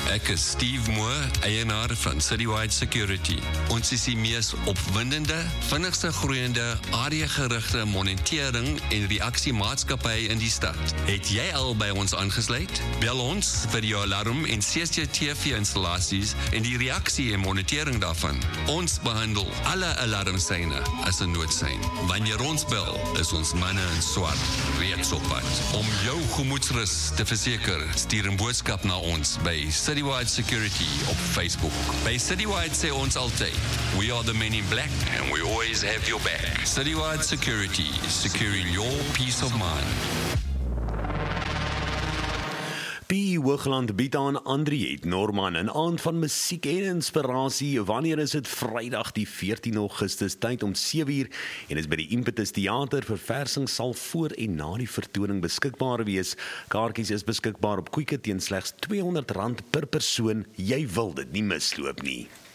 Ek is Steve Moore, eienaar van Citywide Security. Ons is die mees opwindende, vinnigste groeiende, areagerigte monitering en reaksiemaatskappy in die stad. Het jy al by ons aangesluit? Bel ons vir jou alarm en CCTV-installasies en die reaksie en monitering daarvan. Ons behandel alle alarmsyne as 'n noodsein. Wanneer ons bel, is ons manne in swart reeds op pad. Om jou gemoedsrus te verseker, stuur 'n boodskap na ons by Citywide Security op Facebook. By Citywide sê ons altyd, we are the men in black and we always have your back. Citywide Security, securing your peace of mind. P. Hoogland bied aan Andriette Norman 'n aand van musiek en inspirasie. Wanneer is dit? Vrydag die 14 Augustus, tyd om 7uur en is by die Impetus Theater. Verversing sal voor en na die vertoning beskikbaar wees. Kaartjies is beskikbaar op Quicket teen slegs R200 per persoon. Jy wil dit nie misloop nie.